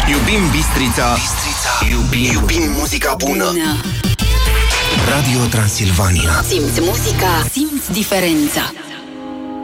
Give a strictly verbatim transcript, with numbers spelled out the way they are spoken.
Iubim Bistrița, Bistrița. Iubim, iubim muzica bună. bună Radio Transilvania. Simți muzica, simți diferența.